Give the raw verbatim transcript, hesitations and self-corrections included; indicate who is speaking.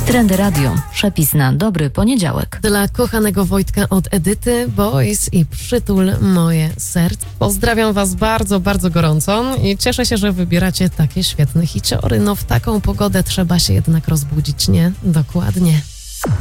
Speaker 1: Trendy Radio. Przepis na dobry poniedziałek.
Speaker 2: Dla kochanego Wojtka od Edyty, Boys i Przytul moje serce. Pozdrawiam was bardzo, bardzo gorąco i cieszę się, że wybieracie takie świetne hiciory. No w taką pogodę trzeba się jednak rozbudzić, nie? Dokładnie.